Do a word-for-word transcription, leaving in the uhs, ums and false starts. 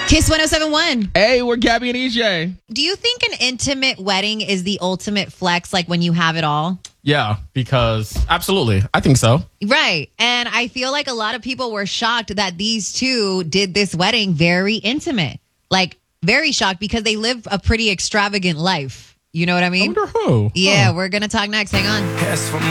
Kiss one oh seven point one. Hey, we're Gabby and E J. Do you think an intimate wedding is the ultimate flex, like when you have it all? Yeah, because absolutely. I think so. Right. And I feel like a lot of people were shocked that these two did this wedding very intimate. Like, very shocked because they live a pretty extravagant life. You know what I mean? I wonder who. Yeah, Huh. we're going to talk next. Hang on.